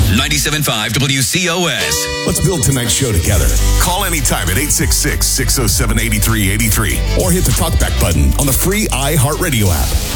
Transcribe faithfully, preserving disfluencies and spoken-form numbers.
ninety-seven point five W C O S. Let's build tonight's show together. Call anytime at eight six six, six oh seven, eight three eight three or hit the talkback button on the free iHeartRadio app.